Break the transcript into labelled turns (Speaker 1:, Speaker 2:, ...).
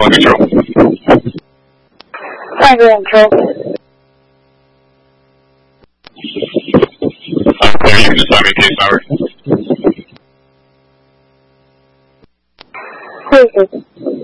Speaker 1: Flight control.
Speaker 2: Flight control.
Speaker 1: You can just have me case hour.
Speaker 2: Please.